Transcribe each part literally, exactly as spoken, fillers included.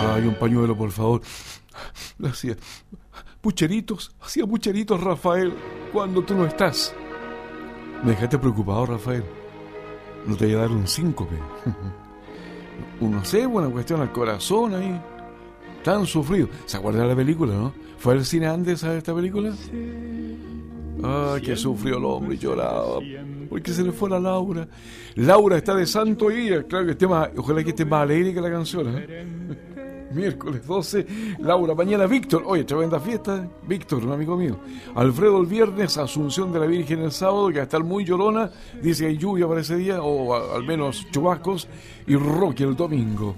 Ay, un pañuelo, por favor. Lo hacía. Pucheritos, hacía pucheritos, Rafael, cuando tú no estás. Me dejaste preocupado, Rafael. No te voy a dar un síncope. No sé, buena cuestión al corazón ahí. Tan sufrido. ¿Se acuerda de la película, no? ¿Fue al cine antes a esta película? Ay, que sufrió el hombre y lloraba. Porque se le fue la Laura. Laura está de santo día. Claro que esté más, ojalá que esté más alegre que la canción, ¿eh? Miércoles doce, Laura, mañana Víctor. Oye, tremenda fiesta, Víctor, un amigo mío. Alfredo el viernes, Asunción de la Virgen el sábado, que va a estar muy llorona. Dice que hay lluvia para ese día, o a, al menos chubascos. Y Rocky el domingo.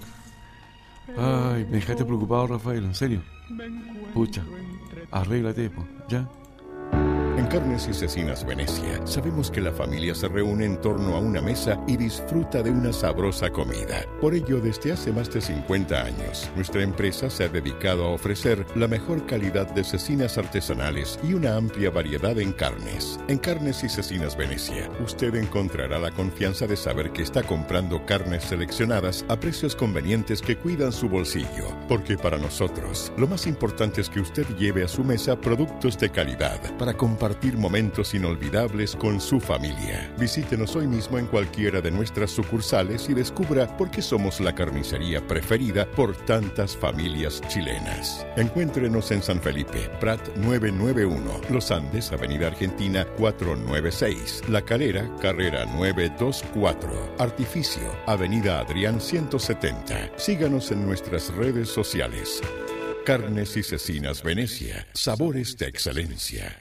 Ay, me dejaste preocupado, Rafael, en serio. Pucha, arréglate, po, ¿ya? En Carnes y Cecinas Venecia, sabemos que la familia se reúne en torno a una mesa y disfruta de una sabrosa comida. Por ello, desde hace más de cincuenta años, nuestra empresa se ha dedicado a ofrecer la mejor calidad de cecinas artesanales y una amplia variedad en carnes. En Carnes y Cecinas Venecia, usted encontrará la confianza de saber que está comprando carnes seleccionadas a precios convenientes que cuidan su bolsillo. Porque para nosotros, lo más importante es que usted lleve a su mesa productos de calidad para compartir Compartir momentos inolvidables con su familia. Visítenos hoy mismo en cualquiera de nuestras sucursales y descubra por qué somos la carnicería preferida por tantas familias chilenas. Encuéntrenos en San Felipe, Prat novecientos noventa y uno, Los Andes, Avenida Argentina cuatrocientos noventa y seis, La Calera, Carrera novecientos veinticuatro, Artificio, Avenida Adrián ciento setenta. Síganos en nuestras redes sociales. Carnes y Cecinas Venecia, sabores de excelencia.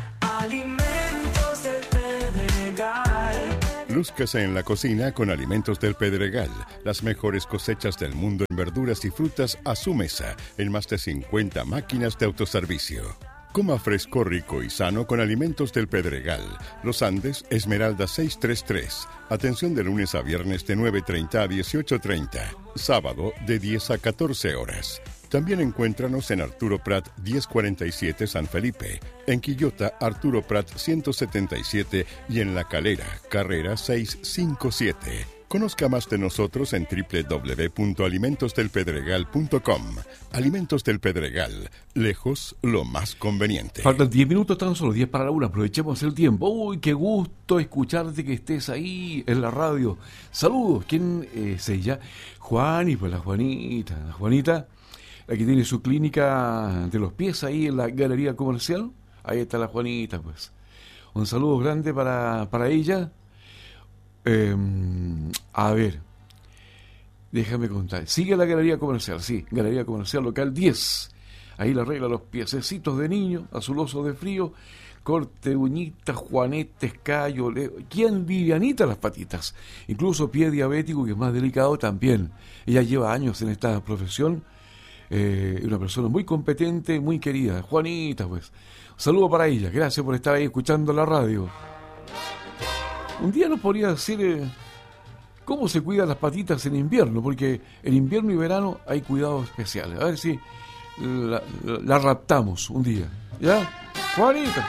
Alimentos del Pedregal. Lúzcase en la cocina con Alimentos del Pedregal, las mejores cosechas del mundo en verduras y frutas a su mesa, en más de cincuenta máquinas de autoservicio. Coma fresco, rico y sano con Alimentos del Pedregal. Los Andes, Esmeralda seiscientos treinta y tres. Atención de lunes a viernes de nueve treinta a dieciocho treinta. Sábado de diez a catorce horas. También encuéntranos en Arturo Prat diez cuarenta y siete San Felipe, en Quillota Arturo Prat ciento setenta y siete y en La Calera, Carrera seiscientos cincuenta y siete. Conozca más de nosotros en doble u doble u doble u punto alimentos del pedregal punto com. Alimentos del Pedregal, lejos lo más conveniente. Faltan diez minutos, tan solo diez para la una. Aprovechemos el tiempo. Uy, qué gusto escucharte, que estés ahí en la radio. Saludos. ¿Quién es ella? Juan, y pues la Juanita. La Juanita, la que tiene su clínica de los pies ahí en la galería comercial. Ahí está la Juanita, pues. Un saludo grande para, para ella. Eh, a ver, déjame contar. Sigue la galería comercial, sí, galería comercial local diez. Ahí le arregla los piececitos de niño, azuloso de frío, corte, uñitas, juanetes, callo, leo. ¿Quién livianita las patitas? Incluso pie diabético, que es más delicado también. Ella lleva años en esta profesión. Eh, una persona muy competente, muy querida. Juanita, pues. Un saludo para ella. Gracias por estar ahí escuchando la radio. Un día nos podría decir eh, cómo se cuidan las patitas en invierno, porque en invierno y verano hay cuidados especiales. A ver si la, la, la raptamos un día. ¿Ya? Juanita.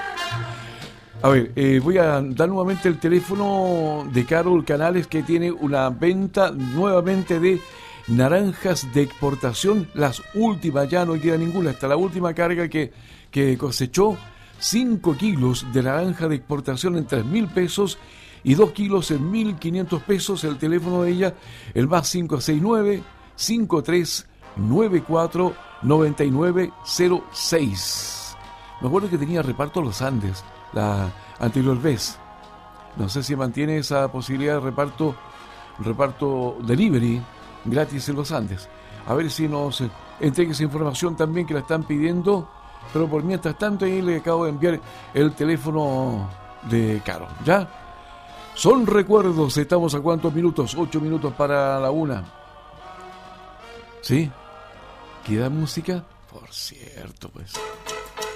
A ver, eh, voy a dar nuevamente el teléfono de Carol Canales, que tiene una venta nuevamente de naranjas de exportación. Las últimas, ya no queda ninguna, hasta la última carga que, que cosechó. cinco kilos de naranja de exportación en tres mil pesos y dos kilos en mil quinientos pesos. El teléfono de ella, el más cinco seis nueve, cinco tres nueve cuatro, nueve nueve cero seis. Me acuerdo que tenía reparto a los Andes la anterior vez. No sé si mantiene esa posibilidad de reparto, reparto delivery gratis en los Andes. A ver si nos entregue esa información también, que la están pidiendo. Pero por mientras tanto, ahí le acabo de enviar el teléfono de Caro. ¿Ya? Son recuerdos. Estamos a cuántos minutos? Ocho minutos para la una. ¿Sí? ¿Queda música? Por cierto, pues.